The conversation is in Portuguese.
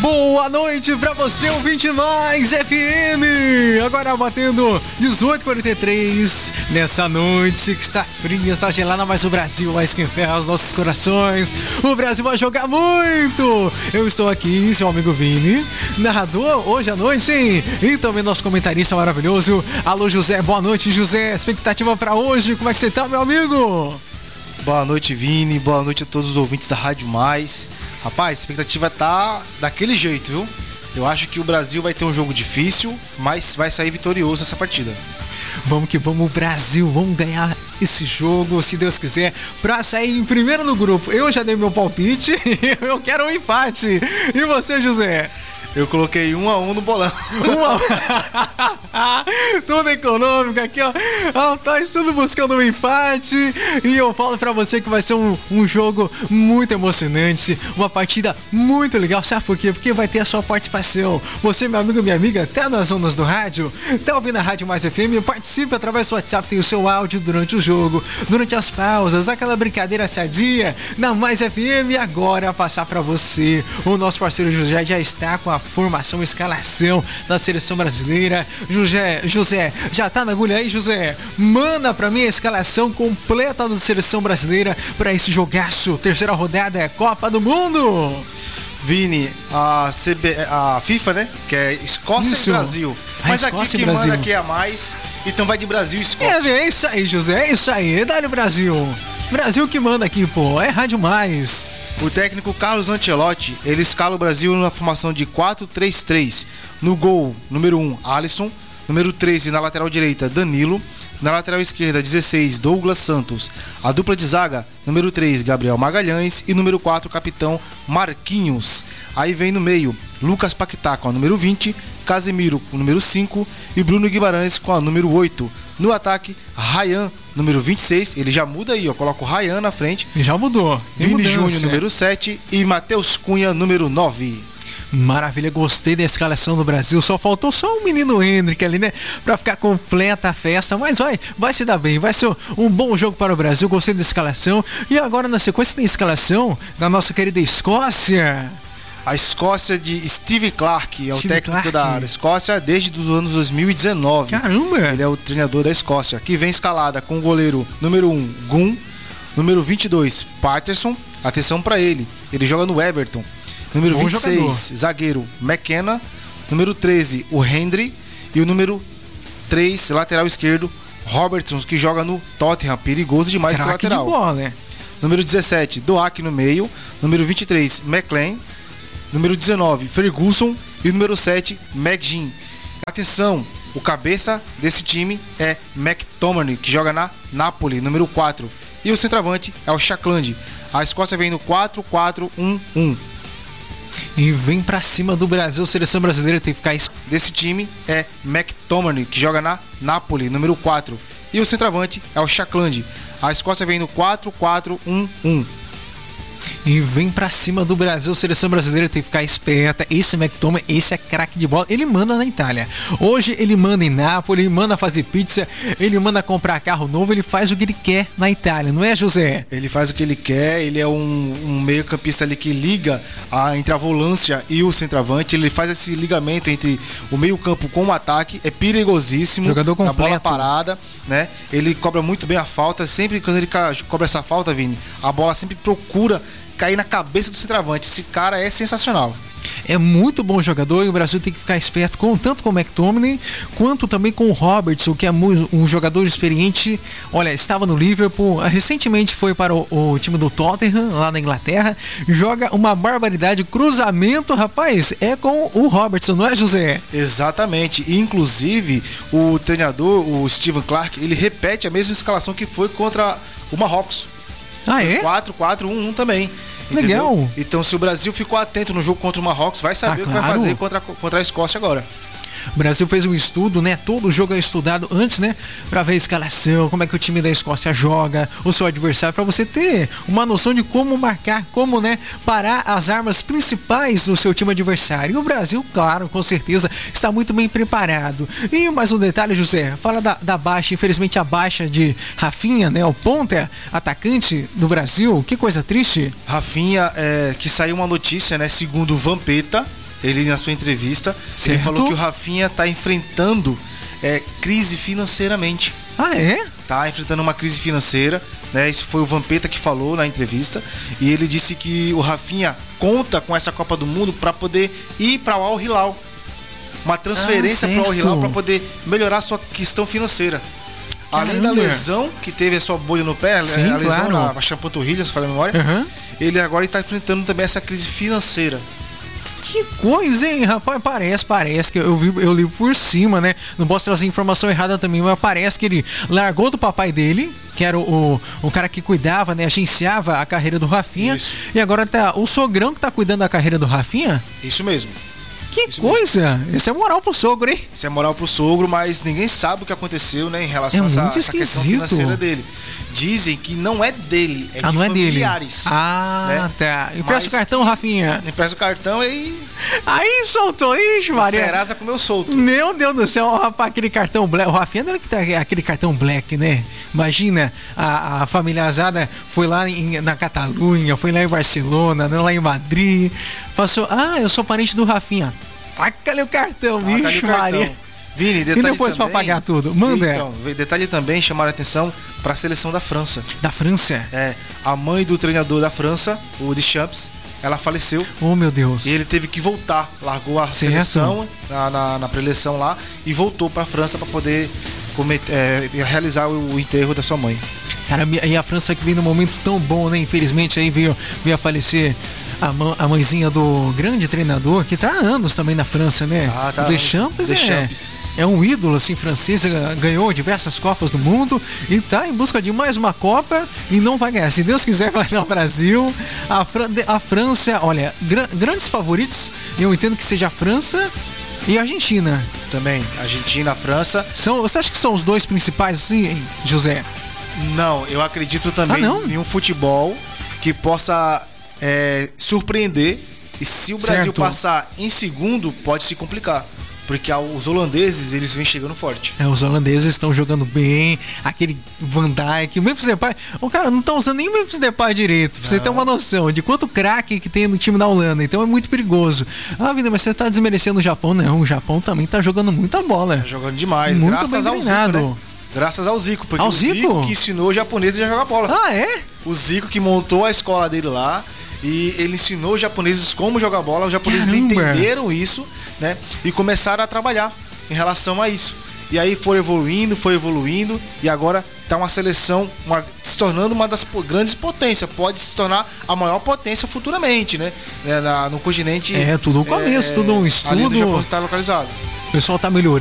Boa noite pra você, ouvinte mais FM. Agora batendo 18h43 nessa noite que está fria, está gelada, mas o Brasil vai esquentar os nossos corações. O Brasil vai jogar muito. Eu estou aqui, seu amigo Vini, narrador hoje à noite, hein? E também nosso comentarista maravilhoso. Alô, José. Boa noite, José. Expectativa pra hoje? Como é que você tá, meu amigo? Boa noite, Vini. Boa noite a todos os ouvintes da Rádio Mais. Rapaz, a expectativa tá daquele jeito, viu? Eu acho que o Brasil vai ter um jogo difícil, mas vai sair vitorioso nessa partida. Vamos que vamos, Brasil, vamos ganhar esse jogo, se Deus quiser, pra sair em primeiro no grupo. Eu já dei meu palpite, eu quero um empate. E você, José? Eu coloquei 1-1 no bolão. Tudo econômico aqui, ó. Rapaz, tudo buscando um empate. E eu falo pra você que vai ser um jogo muito emocionante, uma partida muito legal. Sabe por quê? Porque vai ter a sua participação. Você, meu amigo, minha amiga, tá nas ondas do rádio, tá ouvindo a Rádio Mais FM, participe através do WhatsApp, tem o seu áudio durante o jogo, durante as pausas, aquela brincadeira sadia na Mais FM. E agora passar pra você. O nosso parceiro José já está com a formação, escalação da seleção brasileira. José, já tá na agulha aí, José? Manda pra mim a escalação completa da seleção brasileira pra esse jogaço. Terceira rodada é Copa do Mundo. Vini, a FIFA, né? Que é Escócia e Brasil. Mas aqui quem manda aqui é a Mais. Então vai de Brasil e Escócia. É isso aí, José. É isso aí. Dá-lhe Brasil. Brasil que manda aqui, pô. É Rádio Mais. O técnico Carlos Ancelotti, ele escala o Brasil na formação de 4-3-3. No gol, número 1, Alisson. Número 13, na lateral direita, Danilo. Na lateral esquerda, 16, Douglas Santos. A dupla de zaga, número 3, Gabriel Magalhães. E número 4, capitão Marquinhos. Aí vem no meio, Lucas Paquetá com a número 20, Casemiro com o número 5 e Bruno Guimarães com a número 8. No ataque, Ryan, número 26, ele já muda aí, ó, coloca o Ryan na frente. Já mudou. Vini Júnior, número 7 e Matheus Cunha, número 9. Maravilha, gostei da escalação do Brasil. Só faltou o menino Hendrick ali, né? Pra ficar completa a festa. Mas vai se dar bem. Vai ser um bom jogo para o Brasil. Gostei da escalação. E agora na sequência tem a escalação da nossa querida Escócia. A Escócia de Steve Clarke, é o técnico da Escócia desde os anos 2019. Caramba! Ele é o treinador da Escócia, que vem escalada com o goleiro número 1, Gunn, número 22, Patterson, atenção pra ele joga no Everton. Número bom 26, jogador. Zagueiro, McKenna, número 13, o Hendry, e o número 3, lateral esquerdo, Robertson, que joga no Tottenham, perigoso demais esse lateral. De bola, né? Número 17, Doak no meio, número 23, McLean, número 19, Ferguson e número 7, McGinn. Atenção, o cabeça desse time é McTominay, que joga na Napoli, número 4. E o centroavante é o Shakland. A Escócia vem no 4-4-1-1. E vem pra cima do Brasil, a seleção brasileira tem que ficar... Desse time é McTominay, que joga na Napoli, número 4. E o centroavante é o Shakland. A Escócia vem no 4-4-1-1. E vem pra cima do Brasil, a seleção brasileira tem que ficar esperta. Esse McTominay, esse é craque de bola. Ele manda na Itália. Hoje ele manda em Nápoles, ele manda fazer pizza, ele manda comprar carro novo, ele faz o que ele quer na Itália, não é, José? Ele faz o que ele quer, ele é um meio campista ali que liga entre a volância e o centroavante. Ele faz esse ligamento entre o meio campo com o ataque, é perigosíssimo. Jogador completo. Na bola parada, né? Ele cobra muito bem a falta, sempre quando ele cobra essa falta, Vini, a bola sempre procura cair na cabeça do centroavante. Esse cara é sensacional. É muito bom jogador e o Brasil tem que ficar esperto tanto com o McTominay quanto também com o Robertson, que é um jogador experiente. Olha, estava no Liverpool, recentemente foi para o time do Tottenham, lá na Inglaterra. Joga uma barbaridade, cruzamento, rapaz, é com o Robertson, não é, José? Exatamente, inclusive o treinador, o Steve Clarke, ele repete a mesma escalação que foi contra o Marrocos. Ah, é? 4-4-1-1 também. Legal. Entendeu? Então, se o Brasil ficou atento no jogo contra o Marrocos, vai saber o que vai fazer contra a Escócia agora. O Brasil fez um estudo, né? Todo jogo é estudado antes, né? Pra ver a escalação, como é que o time da Escócia joga, o seu adversário, pra você ter uma noção de como marcar, como, né, parar as armas principais do seu time adversário. E o Brasil, claro, com certeza, está muito bem preparado. E mais um detalhe, José, fala da baixa, infelizmente a baixa de Rafinha, né? O ponta atacante do Brasil, que coisa triste. Rafinha, que saiu uma notícia, né? Segundo o Vampeta, ele na sua entrevista, ele Certo. falou que o Rafinha tá enfrentando crise financeiramente. Ah, é? Tá enfrentando uma crise financeira, né? Isso foi o Vampeta que falou na entrevista. E ele disse que o Rafinha conta com essa Copa do Mundo para poder ir para o Al Hilal. Uma transferência para o Al Hilal para poder melhorar a sua questão financeira. Além da lesão que teve a sua bolha no pé, Sim, a lesão claro. na panturrilha, se falar a memória, ele agora está enfrentando também essa crise financeira. Que coisa, hein, rapaz? Parece que eu li por cima, né? Não posso trazer informação errada também, mas parece que ele largou do papai dele, que era o cara que cuidava, né? Agenciava a carreira do Rafinha. Isso. E agora tá o sogrão que tá cuidando da carreira do Rafinha? Isso mesmo. Que coisa! Isso é moral pro sogro, hein? Isso é moral pro sogro, mas ninguém sabe o que aconteceu, né, em relação a essa questão financeira dele. Dizem que não é dele, é de não familiares. É dele. Ah, né? tá. Empresta o cartão, Rafinha. Empresta o cartão e Aí soltou, ixi, Maria. Serasa comeu solto. Meu Deus do céu, rapaz, aquele cartão black. O Rafinha não era que tá aquele cartão black, né? Imagina, a família Azada foi lá na Catalunha, foi lá em Barcelona, lá em Madrid. Passou, eu sou parente do Rafinha. Taca-lhe o cartão, bicho, Maria. Vini, detalhe e depois também, pra pagar tudo? Manda. Então, detalhe também, chamar a atenção para a seleção da França. Da França? A mãe do treinador da França, o Deschamps, ela faleceu. Oh, meu Deus. E ele teve que voltar, largou a seleção na pré-eleição lá e voltou para a França para poder realizar o enterro da sua mãe. Cara, e a França que vem num momento tão bom, né? Infelizmente aí veio a falecer a mãezinha do grande treinador, que tá há anos também na França, né? Tá, o Deschamps é um ídolo, assim, francês, ganhou diversas Copas do Mundo e tá em busca de mais uma Copa e não vai ganhar. Se Deus quiser, vai no Brasil. A França, olha, grandes favoritos, eu entendo que seja a França e a Argentina. Também, Argentina, França. Você acha que são os dois principais, assim, José? Não, eu acredito também em um futebol que possa surpreender. E se o Brasil passar em segundo, pode se complicar. Porque os holandeses, eles vêm chegando forte. Os holandeses estão jogando bem. Aquele Van Dijk, o Memphis Depay. O cara não tá usando nem o Memphis Depay direito. Pra você ter uma noção de quanto craque que tem no time da Holanda. Então é muito perigoso. Vida, mas você tá desmerecendo o Japão? Não, o Japão também tá jogando muita bola. Tá jogando demais. Muito graças bem ao treinado. Zico, né? Graças ao Zico. Porque ao o Zico que ensinou os japoneses a jogar bola. Ah, é? O Zico que montou a escola dele lá. E ele ensinou os japoneses como jogar bola. Os japoneses entenderam isso, né? E começaram a trabalhar em relação a isso. E aí foi evoluindo. E agora tá uma seleção se tornando uma das grandes potências. Pode se tornar a maior potência futuramente, né? No continente. Tudo um começo, tudo um estudo. Ali onde o Japão está localizado. O pessoal tá melhorando.